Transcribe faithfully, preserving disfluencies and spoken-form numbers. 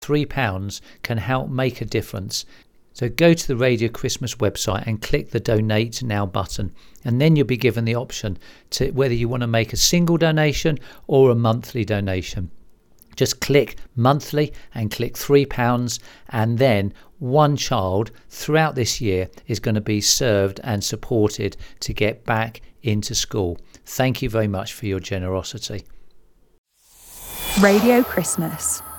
three pounds can help make a difference. So go to the Radio Christmas website and click the Donate Now button, and then you'll be given the option to whether you want to make a single donation or a monthly donation. Just click monthly and click three pounds, and then one child throughout this year is going to be served and supported to get back into school. Thank you very much for your generosity. Radio Christmas.